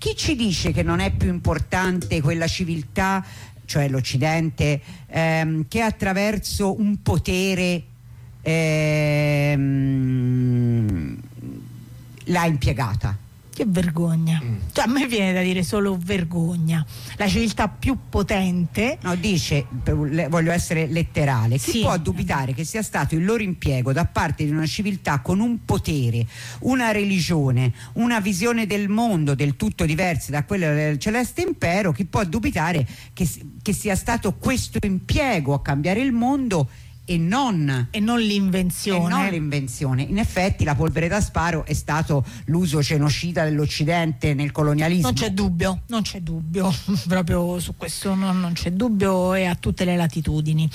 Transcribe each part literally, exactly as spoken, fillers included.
chi ci dice che non è più importante quella civiltà, cioè l'Occidente, ehm, che attraverso un potere ehm, l'ha impiegata? Che vergogna. Mm. Cioè, a me viene da dire solo vergogna. La civiltà più potente. No, dice, voglio essere letterale, chi sì. può dubitare che sia stato il loro impiego da parte di una civiltà con un potere, una religione, una visione del mondo del tutto diversa da quella del celeste impero, chi può dubitare che, che sia stato questo impiego a cambiare il mondo e non, e non l'invenzione. E non l'invenzione. In effetti la polvere da sparo è stato l'uso genocida dell'Occidente nel colonialismo. Non c'è dubbio, non c'è dubbio, proprio su questo non, non c'è dubbio, e a tutte le latitudini.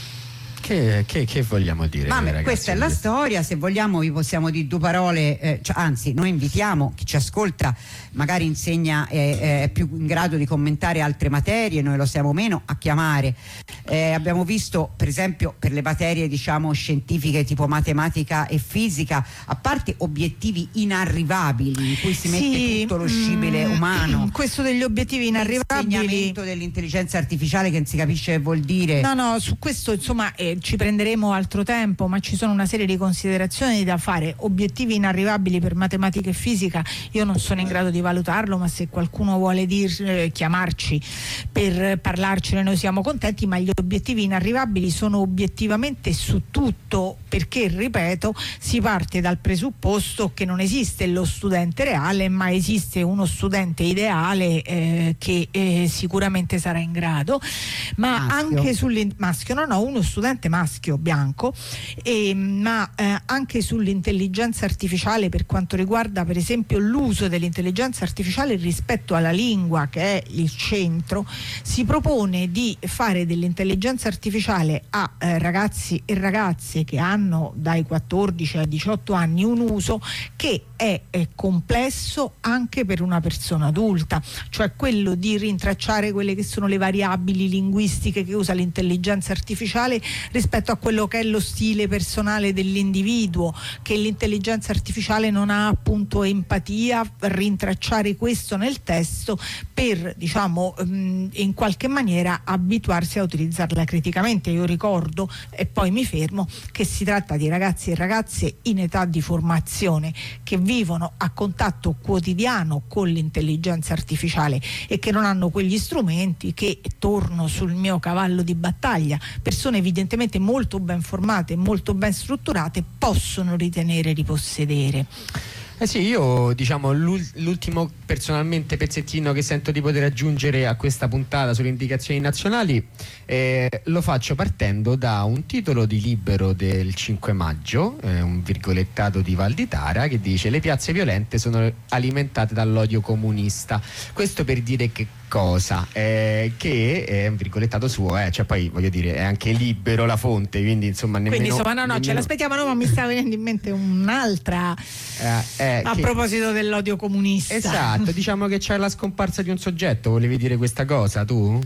Che, che, che vogliamo dire? Ma ragazzi, questa è la storia. Se vogliamo vi possiamo dire due parole, eh, cioè, anzi noi invitiamo chi ci ascolta, magari insegna eh, è più in grado di commentare altre materie, noi lo siamo meno, a chiamare. Eh, abbiamo visto per esempio per le materie diciamo scientifiche tipo matematica e fisica, a parte obiettivi inarrivabili in cui si mette sì, tutto lo scibile mm, umano, questo degli obiettivi inarrivabili, l'insegnamento dell'intelligenza artificiale che non si capisce che vuol dire. No no, su questo insomma eh, ci prenderemo altro tempo, ma ci sono una serie di considerazioni da fare. Obiettivi inarrivabili per matematica e fisica io non sono in grado di valutarlo, ma se qualcuno vuole dir, eh, chiamarci per parlarcene noi siamo contenti, ma gli obiettivi inarrivabili sono obiettivamente su tutto, perché ripeto si parte dal presupposto che non esiste lo studente reale, ma esiste uno studente ideale eh, che eh, sicuramente sarà in grado, ma maschio. anche sull'in- maschio no no uno studente maschio bianco, e, ma eh, anche sull'intelligenza artificiale, per quanto riguarda per esempio l'uso dell'intelligenza artificiale rispetto alla lingua, che è il centro. Si propone di fare dell'intelligenza artificiale a eh, ragazzi e ragazze che hanno dai quattordici ai diciotto anni un uso che è, è complesso anche per una persona adulta, cioè quello di rintracciare quelle che sono le variabili linguistiche che usa l'intelligenza artificiale rispetto a quello che è lo stile personale dell'individuo, che l'intelligenza artificiale non ha appunto empatia, rintracciare questo nel testo per diciamo in qualche maniera abituarsi a utilizzarla criticamente. Io ricordo, e poi mi fermo, che si tratta di ragazzi e ragazze in età di formazione che vivono a contatto quotidiano con l'intelligenza artificiale e che non hanno quegli strumenti che, torno sul mio cavallo di battaglia, persone evidentemente molto ben formate, molto ben strutturate possono ritenere di possedere. Eh sì, io diciamo l'ultimo personalmente pezzettino che sento di poter aggiungere a questa puntata sulle indicazioni nazionali eh, lo faccio partendo da un titolo di Libero del cinque maggio, eh, un virgolettato di Valditara, che dice: le piazze violente sono alimentate dall'odio comunista. Questo per dire che cosa? Eh, che è un virgolettato suo, eh, cioè poi voglio dire è anche Libero la fonte, quindi insomma nemmeno, quindi insomma no no nemmeno... ce l'aspettiamo, no, ma mi stava venendo in mente un'altra eh, eh, a che... proposito dell'odio comunista. Esatto, diciamo che c'è la scomparsa di un soggetto. Volevi dire questa cosa tu?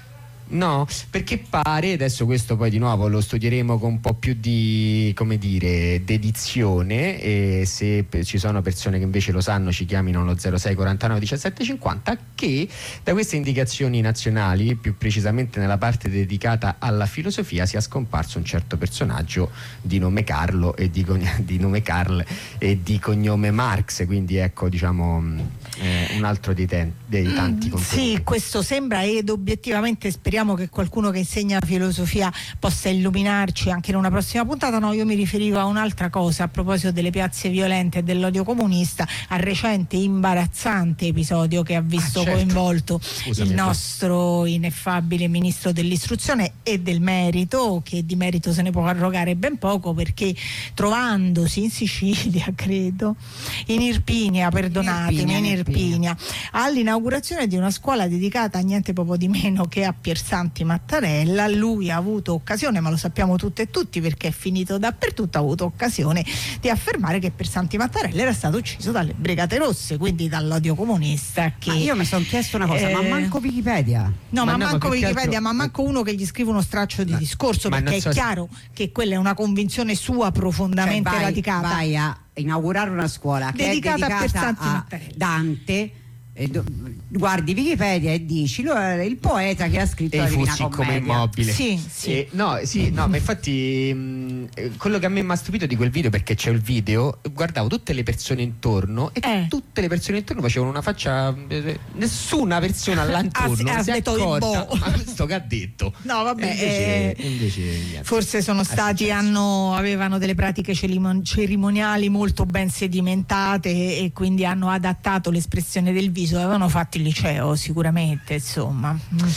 No, perché pare, adesso questo poi di nuovo lo studieremo con un po' più di, come dire, dedizione, e se ci sono persone che invece lo sanno ci chiamino allo zero sei quarantanove diciassette cinquanta, che da queste indicazioni nazionali, più precisamente nella parte dedicata alla filosofia, sia scomparso un certo personaggio di nome Carlo e di, di nome Karl e di cognome Marx, quindi ecco diciamo eh, un altro dei, ten, dei tanti contenuti. Sì, questo sembra, ed obiettivamente speriamo che qualcuno che insegna filosofia possa illuminarci anche in una prossima puntata. No, io mi riferivo a un'altra cosa a proposito delle piazze violente e dell'odio comunista, al recente imbarazzante episodio che ha visto ah, certo. coinvolto Scusami, il nostro ineffabile ministro dell'istruzione e del merito, che di merito se ne può arrogare ben poco, perché trovandosi in Sicilia, credo in Irpinia, perdonatemi, in Irpinia, in Irpinia all'inaugurazione di una scuola dedicata a niente poco di meno che a Piersanti Mattarella, lui ha avuto occasione, ma lo sappiamo tutte e tutti perché è finito dappertutto, ha avuto occasione di affermare che Piersanti Mattarella era stato ucciso dalle Brigate Rosse, quindi dall'odio comunista. Che, ma io mi sono chiesto una cosa, eh, ma manco Wikipedia? No, ma, ma manco ma Wikipedia, altro, ma manco uno che gli scrive uno straccio di ma, discorso, ma perché so è chiaro che quella è una convinzione sua profondamente cioè vai, radicata. Vai a inaugurare una scuola che dedicata è dedicata a Piersanti a Mattarella. Dante, E do, guardi Wikipedia e dici lo, il poeta che ha scritto e la Divina fossi come Commedia. immobile. Sì, sì. Eh, no, sì, no, ma infatti mh, quello che a me mi ha stupito di quel video, perché c'è il video, guardavo tutte le persone intorno e Eh. tutte le persone intorno facevano una faccia, eh, nessuna persona all'intorno Ha- ha si è detto il accorta, boh. ma questo che ha detto? No, vabbè, E invece, eh, invece niente. forse sono È stati, successo. hanno, avevano delle pratiche cerimon- cerimoniali molto ben sedimentate e, e quindi hanno adattato l'espressione del viso, avevano fatto il liceo sicuramente, insomma.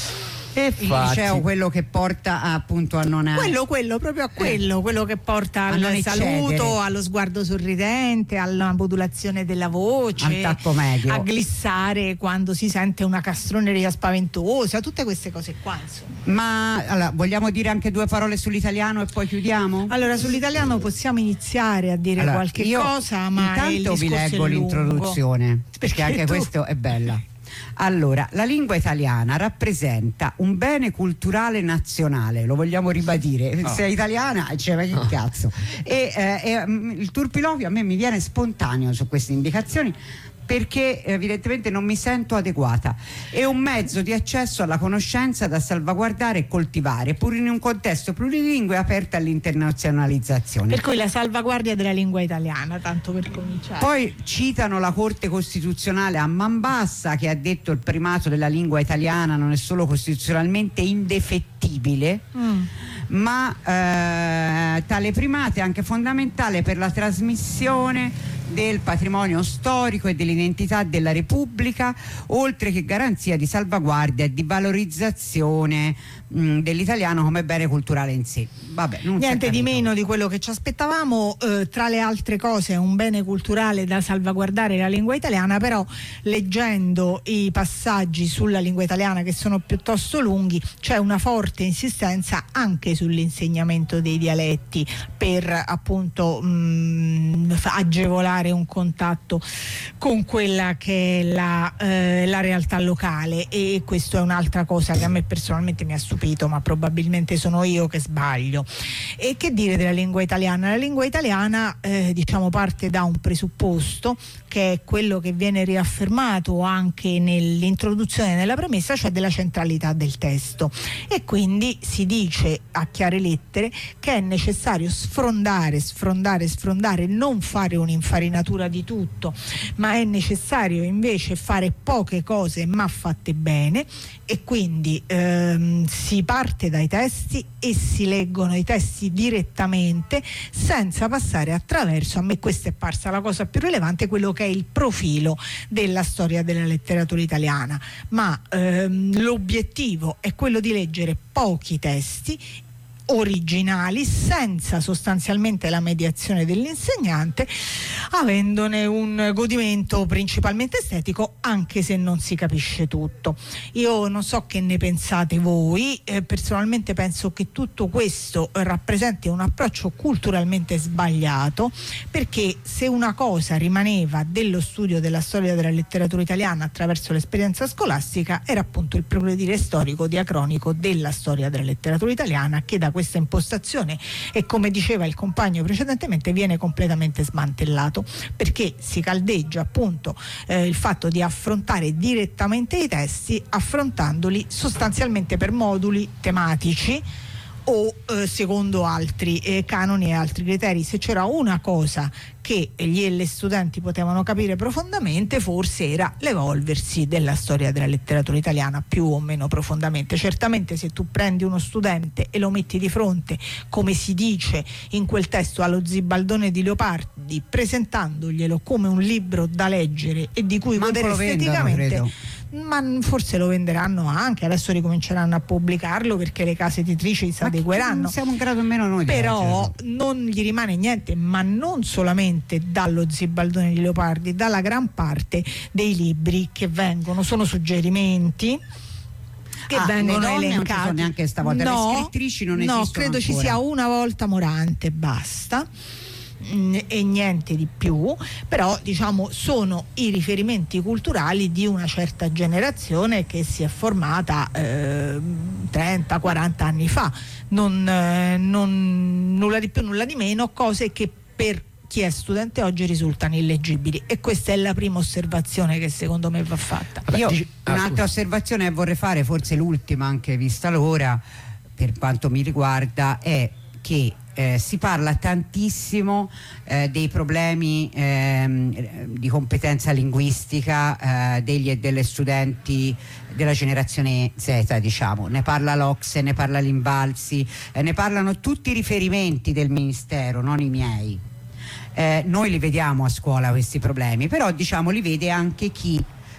E Il infatti, liceo, quello che porta a, appunto a non Quello, quello, proprio a quello, quello che porta A non al saluto, eccedere. allo sguardo sorridente, alla modulazione della voce, Al tacco medio. a glissare quando si sente una castroneria spaventosa, tutte queste cose qua, insomma. Ma allora, vogliamo dire anche due parole sull'italiano e poi chiudiamo? Allora, sull'italiano possiamo iniziare a dire Allora, qualche io cosa, ma il intanto vi discorso leggo è lungo. l'introduzione, perché Perché anche tu- questo è bella. Allora, la lingua italiana rappresenta un bene culturale nazionale, lo vogliamo ribadire. Oh. Se è italiana, cioè, ma che Oh. cazzo. E, eh, e, mm, il turpiloquio a me mi viene spontaneo su queste indicazioni, perché evidentemente non mi sento adeguata. È un mezzo di accesso alla conoscenza da salvaguardare e coltivare, pur in un contesto plurilingue aperto all'internazionalizzazione. Per cui la salvaguardia della lingua italiana, tanto per cominciare. Poi citano la Corte Costituzionale a man bassa, che ha detto il primato della lingua italiana non è solo costituzionalmente indefettibile, Mm. ma eh, tale primato è anche fondamentale per la trasmissione del patrimonio storico e dell'identità della Repubblica, oltre che garanzia di salvaguardia e di valorizzazione mh, dell'italiano come bene culturale in sé. Vabbè, non si è Niente di capito. meno di quello che ci aspettavamo, eh, tra le altre cose è un bene culturale da salvaguardare la lingua italiana, però leggendo i passaggi sulla lingua italiana, che sono piuttosto lunghi, c'è una forte insistenza anche sull'insegnamento dei dialetti per appunto mh, fa- agevolare un contatto con quella che è la, eh, la realtà locale, e questo è un'altra cosa che a me personalmente mi ha stupito, ma probabilmente sono io che sbaglio. E che dire della lingua italiana? La lingua italiana eh, diciamo parte da un presupposto che è quello che viene riaffermato anche nell'introduzione, nella premessa, cioè della centralità del testo, e quindi si dice a chiare lettere che è necessario sfrondare, sfrondare, sfrondare, non fare un'infarinatura di tutto, ma è necessario invece fare poche cose ma fatte bene, e quindi ehm, si parte dai testi e si leggono i testi direttamente senza passare attraverso, a me questa è parsa la cosa più rilevante, quello che è il profilo della storia della letteratura italiana, ma ehm, l'obiettivo è quello di leggere pochi testi originali senza sostanzialmente la mediazione dell'insegnante, avendone un godimento principalmente estetico, anche se non si capisce tutto. Io non so che ne pensate voi, eh, personalmente penso che tutto questo rappresenti un approccio culturalmente sbagliato, perché se una cosa rimaneva dello studio della storia della letteratura italiana attraverso l'esperienza scolastica era appunto il progredire storico diacronico della storia della letteratura italiana, che da questa impostazione, e come diceva il compagno precedentemente, viene completamente smantellato, perché si caldeggia appunto eh, il fatto di affrontare direttamente i testi, affrontandoli sostanzialmente per moduli tematici o eh, secondo altri eh, canoni e altri criteri. Se c'era una cosa che gli e le studenti potevano capire profondamente, forse era l'evolversi della storia della letteratura italiana più o meno profondamente. Certamente se tu prendi uno studente e lo metti di fronte, come si dice in quel testo, allo Zibaldone di Leopardi, presentandoglielo come un libro da leggere e di cui Manco godere lo vendono, esteticamente, credo. ma forse lo venderanno anche, adesso ricominceranno a pubblicarlo perché le case editrici si Ma che- adegueranno. non siamo in grado nemmeno noi di Però leggerlo. non gli rimane niente, ma non solamente dallo Zibaldone di Leopardi, dalla gran parte dei libri che vengono, sono suggerimenti che Ah, le vengono donne non ci elencati. sono neanche stavolta, le No, scrittrici non no, esistono credo ci ancora. sia una volta Morante, basta. Mm, e niente di più, però diciamo sono i riferimenti culturali di una certa generazione che si è formata eh, trenta quaranta anni fa, non, eh, non nulla di più nulla di meno, cose che per chi è studente oggi risultano illeggibili, e questa è la prima osservazione che secondo me va fatta. Vabbè, Io dici- ah, un'altra scusa. osservazione che vorrei fare, forse l'ultima anche vista l'ora, per quanto mi riguarda, è che eh, si parla tantissimo eh, dei problemi ehm, di competenza linguistica eh, degli e delle studenti della generazione Z, diciamo. Ne parla l'O C S E, ne parla l'Invalsi, eh, ne parlano tutti i riferimenti del Ministero, non i miei. Eh, noi li vediamo a scuola questi problemi, però diciamo li vede anche chi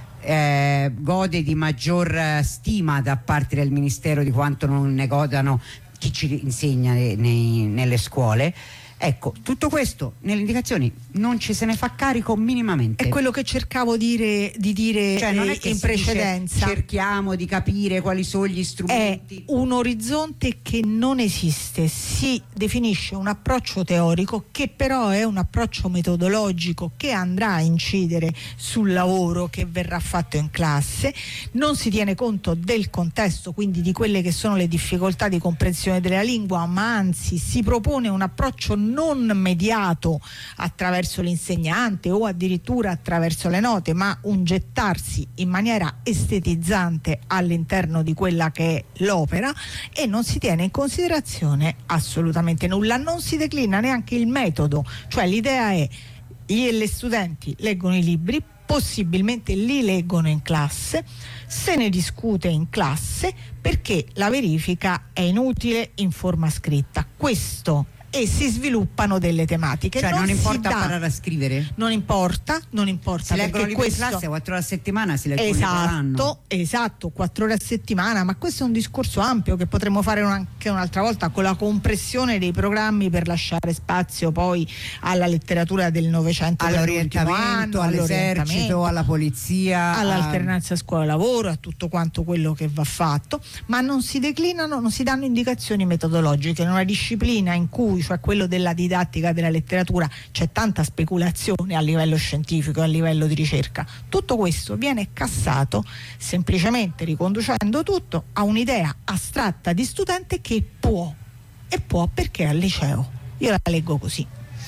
eh, gode di maggior eh, stima da parte del Ministero di quanto non ne godano chi ci insegna nei, nei, nelle scuole. Ecco, tutto questo nelle indicazioni non ci se ne fa carico minimamente. È quello che cercavo dire, di dire Cioè, non eh, è che in si precedenza. dice, cerchiamo di capire quali sono gli È strumenti. un orizzonte che non esiste, si definisce un approccio teorico che però è un approccio metodologico che andrà a incidere sul lavoro che verrà fatto in classe, non si tiene conto del contesto, quindi di quelle che sono le difficoltà di comprensione della lingua, ma anzi si propone un approccio non mediato attraverso l'insegnante o addirittura attraverso le note, ma un gettarsi in maniera estetizzante all'interno di quella che è l'opera, e non si tiene in considerazione assolutamente nulla, non si declina neanche il metodo, cioè l'idea è gli e le studenti leggono i libri, possibilmente li leggono in classe, se ne discute in classe perché la verifica è inutile in forma scritta. Questo, e si sviluppano delle tematiche. Cioè non, non importa si dà, imparare a scrivere? non importa, non importa. Si leggono perché libri in questo, classe quattro ore a settimana, si leggono libri all'anno. esatto, esatto, quattro ore a settimana, ma questo è un discorso ampio che potremmo fare anche un'altra volta, con la compressione dei programmi per lasciare spazio poi alla letteratura del Novecento, All'orientamento, all'esercito, alla polizia, all'alternanza scuola-lavoro, a tutto quanto quello che va fatto, ma non si declinano, non si danno indicazioni metodologiche. In una disciplina in cui, cioè quello della didattica della letteratura, c'è tanta speculazione a livello scientifico e a livello di ricerca, tutto questo viene cassato semplicemente riconducendo tutto a un'idea astratta di studente che può, e può perché al liceo. Io la leggo così.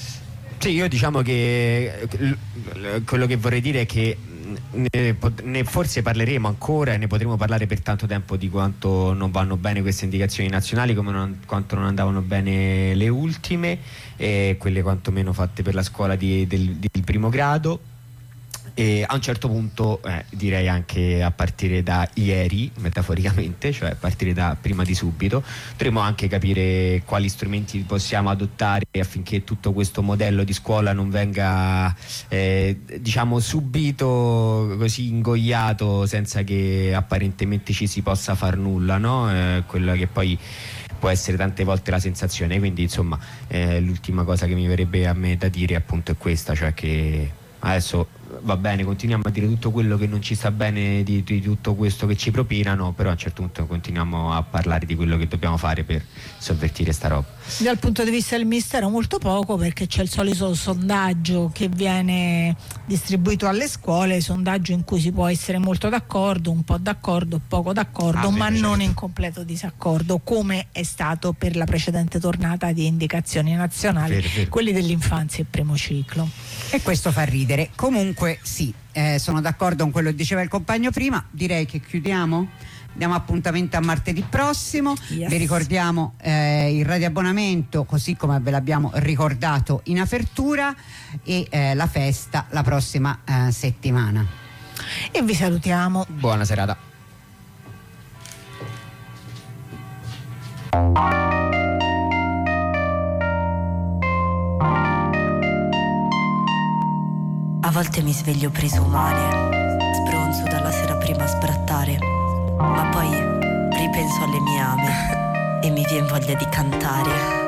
Sì, io diciamo che quello che vorrei dire è che ne, ne forse parleremo ancora e ne potremo parlare per tanto tempo di quanto non vanno bene queste indicazioni nazionali, come non, quanto non andavano bene le ultime, e quelle quantomeno fatte per la scuola di, del, del primo grado. E a un certo punto, eh, direi anche a partire da ieri, metaforicamente, cioè a partire da prima di subito, dovremo anche capire quali strumenti possiamo adottare affinché tutto questo modello di scuola non venga eh, diciamo subito così ingoiato senza che apparentemente ci si possa far nulla, no? Eh, quella che poi può essere tante volte la sensazione. Quindi insomma eh, l'ultima cosa che mi verrebbe a me da dire appunto è questa, cioè che adesso va bene, continuiamo a dire tutto quello che non ci sta bene di, di tutto questo che ci propinano, però a un certo punto continuiamo a parlare di quello che dobbiamo fare per sovvertire sta roba. Dal punto di vista del Ministero molto poco, perché c'è il solito sondaggio che viene distribuito alle scuole, sondaggio in cui si può essere molto d'accordo, un po' d'accordo, poco d'accordo, ah, ma bene, non certo. in completo disaccordo, come è stato per la precedente tornata di indicazioni nazionali, Vero, vero. quelli dell'infanzia e primo ciclo. E questo fa ridere. Comunque sì, eh, sono d'accordo con quello che diceva il compagno prima. Direi che chiudiamo, diamo appuntamento a martedì prossimo. Yes. Vi ricordiamo eh, il radioabbonamento, così come ve l'abbiamo ricordato in apertura, e eh, la festa la prossima eh, settimana. E vi salutiamo. Buona serata. A volte mi sveglio preso male, sbronzo dalla sera prima a sbrattare, ma poi ripenso alle mie ame e mi viene voglia di cantare.